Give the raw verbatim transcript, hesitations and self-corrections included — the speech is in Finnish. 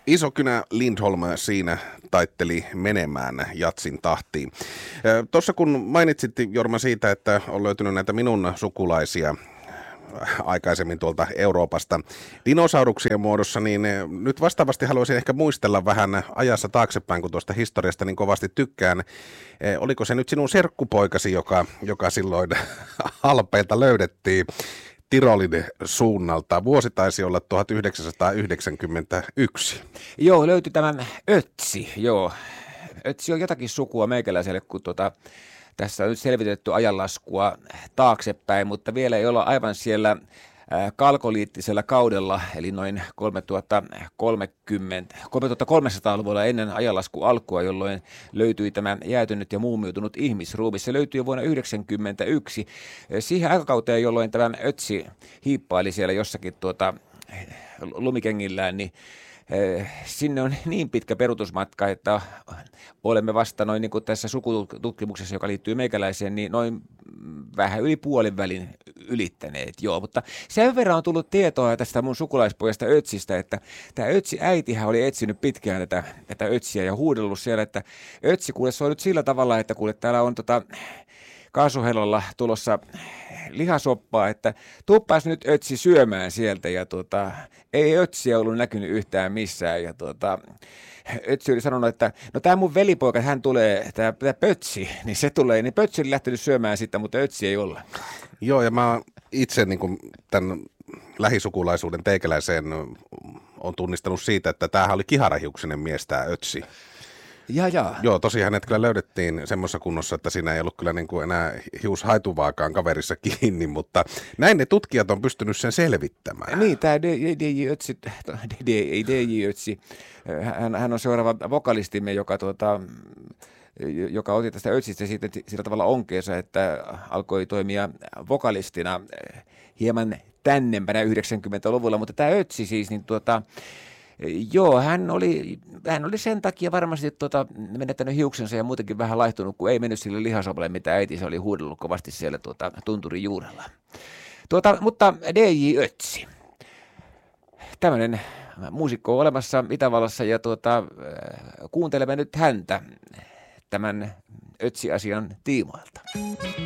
Isokynä Lindholm siinä taitteli menemään jatsin tahtiin. Tuossa kun mainitsit, Jorma, siitä, että on löytynyt näitä minun sukulaisia aikaisemmin tuolta Euroopasta dinosauruksien muodossa, niin nyt vastaavasti haluaisin ehkä muistella vähän ajassa taaksepäin, kun tuosta historiasta niin kovasti tykkään. Oliko se nyt sinun serkkupoikasi, joka, joka silloin Alpeilta löydettiin Tirolin suunnalta? Vuosi taisi olla tuhatyhdeksänsataayhdeksänkymmentäyksi. Joo, löytyi tämän Ötsi, joo. Ötsi on jotakin sukua meikäläiselle, kun tuota, tässä on nyt selvitetty ajanlaskua taaksepäin, mutta vielä ei olla aivan siellä kalkoliittisella kaudella, eli noin kolmetuhattakolmekymmentä, kolmetuhattakolmesataaluvulla ennen ajanlaskun alkua, jolloin löytyi tämä jäätynyt ja muumiutunut ihmisruumi. Se löytyi jo vuonna yhdeksänkymmentäyksi, siihen aikakauteen, jolloin tämä Ötsi hiippaili siellä jossakin tuota lumikengillään, niin sinne on niin pitkä peruutusmatka, että olemme vasta noin niin kuin tässä sukututkimuksessa, joka liittyy meikäläiseen, niin noin vähän yli puolin välin ylittäneet. Joo, mutta sen verran on tullut tietoa tästä mun sukulaispojasta Ötsistä, että tämä Ötsi äitihän oli etsinyt pitkään tätä, tätä Ötsiä ja huudellut siellä, että Ötsi kuule, se on nyt sillä tavalla, että kuule täällä on tota kaasuhelolla tulossa lihasoppaa, että tuppas nyt Ötsi syömään sieltä, ja tuota, ei Ötsiä ollut näkynyt yhtään missään, ja tuota, Ötsi oli sanonut, että no tämä mun velipoika, hän tulee, tämä Pötsi, niin se tulee, niin Pötsi oli lähtenyt syömään sitä, mutta Ötsi ei ole. Joo, ja mä itse niin kuin tämän lähisukulaisuuden teikäläiseen on tunnistanut siitä, että tämähän oli kiharahiuksinen mies, tämä Ötsi. Ja, ja. Joo, tosiaan hänet kyllä löydettiin semmoisessa kunnossa, että siinä ei ollut kyllä niin kuin enää hiushaituvaakaan kaverissa kiinni, mutta näin ne tutkijat on pystynyt sen selvittämään. Niin, tämä D J Ötsi, ei D J Ötsi, hän, hän on seuraava vokalistimme, joka, tuota, joka otti tästä Ötsistä siitä, sillä tavalla onkeensa, että alkoi toimia vokalistina hieman tännempänä yhdeksänkymmentäluvulla, mutta tämä Ötsi siis, niin tuota, joo, hän oli, hän oli sen takia varmasti tuota, menettänyt hiuksensa ja muutenkin vähän laihtunut, kun ei mennyt sille lihasopalle, mitä äiti se oli huudellut kovasti siellä tuota, tunturin juurella. Tuota, mutta D J Ötsi, tämmöinen muusikko on olemassa Itävallassa, ja tuota, kuuntelemme nyt häntä tämän Ötsi-asian tiimoilta.